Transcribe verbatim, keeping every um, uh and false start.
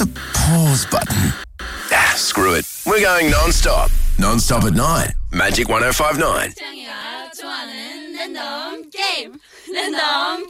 the pause button? Ah, screw it. We're going non-stop. Non-stop at nine. Magic one oh five nine. 짱이가 좋아하는 랜덤 게임 랜덤